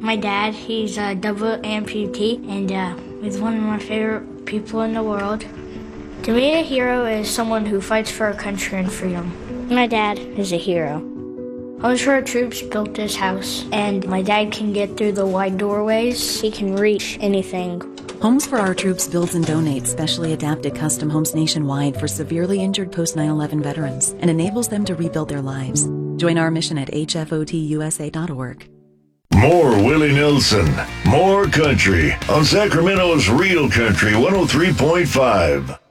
My dad, he's a double amputee, and he's one of my favorite people in the world. To me, a hero is someone who fights for our country and freedom. My dad is a hero. Homes for Our Troops built this house, and my dad can get through the wide doorways. He can reach anything. Homes for Our Troops builds and donates specially adapted custom homes nationwide for severely injured post-9/11 veterans and enables them to rebuild their lives. Join our mission at hfotusa.org. More Willie Nelson, more country on Sacramento's Real Country 103.5.